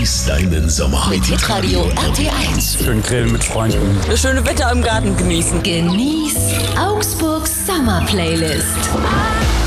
Genieß deinen Sommer Mit Hitradio RT1. Schön grillen mit Freunden. Das schöne Wetter im Garten genießen. Genieß Augsburgs Summer Playlist.